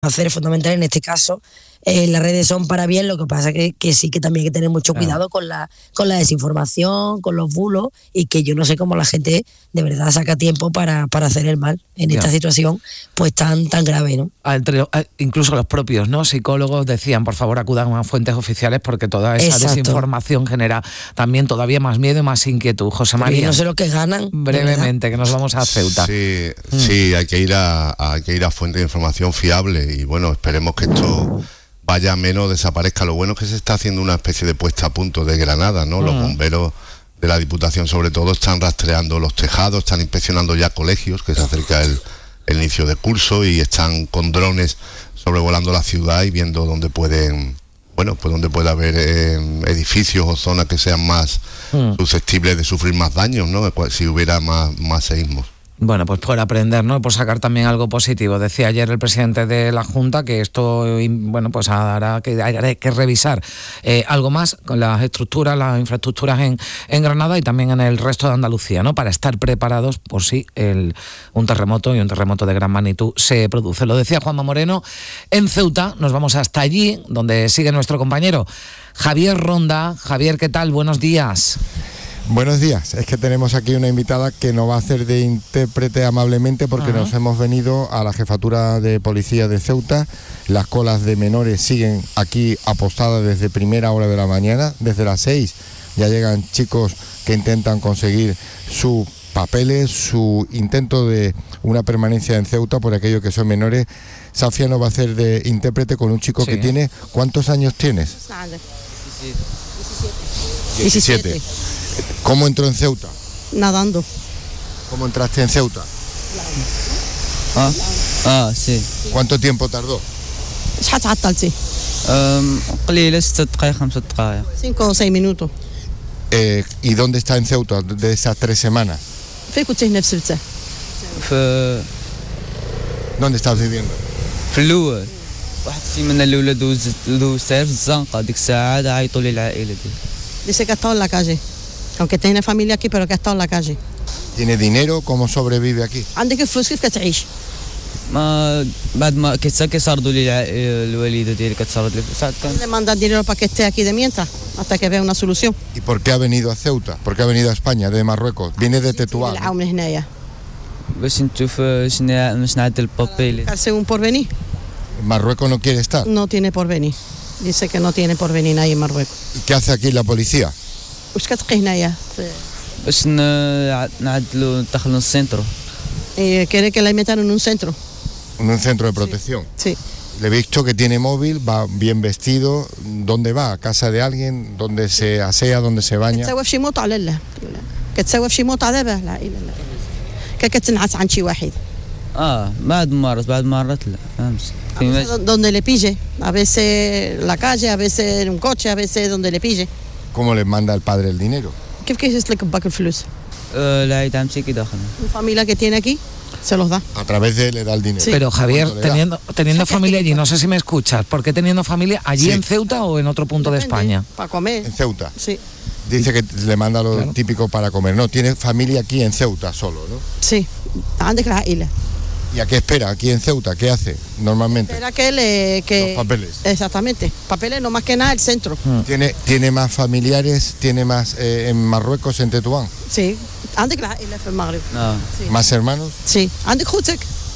hacer fundamental en este caso. Las redes son para bien, lo que pasa que sí que también hay que tener mucho cuidado con la desinformación, con los bulos, y que yo no sé cómo la gente de verdad saca tiempo para hacer el mal en esta situación pues tan grave, ¿no? Incluso los propios, ¿no?, psicólogos decían, por favor, acudan a fuentes oficiales porque toda esa desinformación genera también todavía más miedo y más inquietud. José María, no sé lo que ganan. Brevemente, que nos vamos a Ceuta. Sí, hay que ir a fuentes de información fiable y bueno, esperemos que esto vaya menos, desaparezca. Lo bueno es que se está haciendo una especie de puesta a punto de Granada, ¿no? Los bomberos de la Diputación sobre todo están rastreando los tejados, están inspeccionando ya colegios, que se acerca el inicio de curso, y están con drones sobrevolando la ciudad y viendo dónde pueden, bueno, pues dónde puede haber edificios o zonas que sean más susceptibles de sufrir más daños, ¿no?, si hubiera más seísmos. Bueno, pues por aprender, ¿no?, por sacar también algo positivo. Decía ayer el presidente de la Junta que esto, bueno, pues hará que revisar algo más con las estructuras, las infraestructuras en Granada y también en el resto de Andalucía, ¿no?, para estar preparados por si un terremoto, y un terremoto de gran magnitud, se produce. Lo decía Juanma Moreno. En Ceuta nos vamos hasta allí, donde sigue nuestro compañero Javier Ronda. Javier, ¿qué tal? Buenos días. Buenos días, es que tenemos aquí una invitada que nos va a hacer de intérprete amablemente porque nos hemos venido a la jefatura de policía de Ceuta. Las colas de menores siguen aquí apostadas desde primera hora de la mañana, desde las 6 ya llegan chicos que intentan conseguir sus papeles, su intento de una permanencia en Ceuta por aquello que son menores. Safia nos va a hacer de intérprete con un chico que tiene... ¿Cuántos años tienes? 17. ¿Cómo entró en Ceuta? Nadando. ¿Cómo entraste en Ceuta? Sí. ¿Cuánto tiempo tardó? 5 o 6 minutos. ¿Y dónde está en Ceuta de esas 3 semanas? ¿Dónde estás viviendo? في الأول واحد من الأولاد دوز سير في الزنقة ديك الساعة عيطوا لي العائلة دي. Dice que ha estado en la calle, aunque tiene familia aquí, pero que ha estado en la calle. ¿Tiene dinero? ¿Cómo sobrevive aquí? عندك الفلوس كيف كتعيش؟ ما بعد ما كيصردوا لي الوالدة ديالي كتصرد لي ساعات كان. Le mandan dinero para que esté aquí de mientras, hasta que vea una solución. ¿Y por qué ha venido a Ceuta? ¿Por qué ha venido a España, de Marruecos? Viene de Tetuán. العون هنايا. باش نشوف باش نعدل البابيل. Hace un porvenir. ¿Marruecos no quiere estar? No tiene porvenir. Dice que no tiene porvenir ahí en Marruecos. ¿Y qué hace aquí la policía? وش كتبقي هنايا؟ باش نعدلوا ندخلوا السنترو. Quiere que la metan en un centro. En un centro de protección. Sí. Le he visto que tiene móvil, va bien vestido. ¿Dónde va? ¿A casa de alguien? ¿Dónde se asea? ¿Dónde se baña? كتسوى في شي موطع لا كتسوى في شي موطع دابا لا الا لا كتنعس عند شي واحد. بعد مرات لا فهمت. Donde le pille, a veces la calle, a veces en un coche, a veces donde le pille. ¿Cómo le manda el padre el dinero? كيف كيسلك باك الفلوس؟ العيد عمتي كيدخل. La familia que tiene aquí se los da. A través de él le da el dinero. Sí. Pero Javier, teniendo familia allí, no sé si me escuchas, ¿por qué teniendo familia allí en Ceuta o en otro punto de España? Para comer. En Ceuta. Sí. Dice que le manda lo típico para comer. No, tiene familia aquí en Ceuta solo, ¿no? Sí. عندك العائلة. ¿Y a qué espera aquí en Ceuta? ¿Qué hace normalmente? Espera que los papeles. Exactamente. Papeles, no más que nada el centro. ¿Tiene más familiares? ¿Tiene más en Marruecos, en Tetuán? Sí. عندك العائلة في المغرب. Sí. ¿Más hermanos? Sí. عندك خوتك.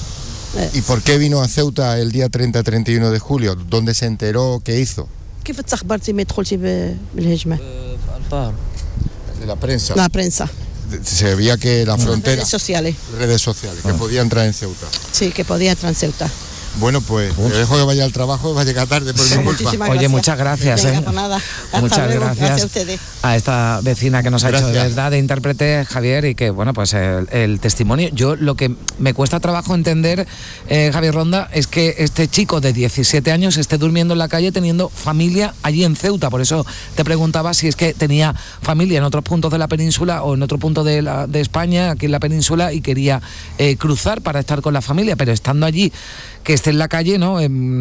¿Y por qué vino a Ceuta el día 30-31 de julio? ¿Dónde se enteró? ¿Qué hizo? كيف تخبرتي ما دخلتي بالهجمة؟ الفار. De la prensa. La prensa. Se veía que la frontera... Redes sociales. que podía entrar en Ceuta. Sí, que podía entrar en Ceuta. Bueno, pues le dejo que vaya al trabajo, va a llegar tarde por mi culpa. Oye, muchas gracias. Venga, pues nada. Muchas gracias a ustedes. A esta vecina que nos ha hecho de verdad de intérprete, Javier, y que, bueno, pues el testimonio. Yo lo que me cuesta trabajo entender, Javier Ronda, es que este chico de 17 años esté durmiendo en la calle teniendo familia allí en Ceuta. Por eso te preguntaba si es que tenía familia en otros puntos de la península o en otro punto de España, aquí en la península, y quería cruzar para estar con la familia, pero estando allí, que esté en la calle, ¿no?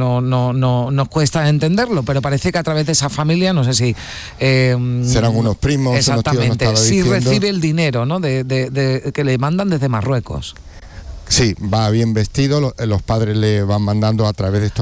No nos cuesta entenderlo, pero parece que a través de esa familia, no sé si... serán unos primos. Exactamente, si recibe el dinero, ¿no? de que le mandan desde Marruecos. Sí, va bien vestido, los padres le van mandando a través de estos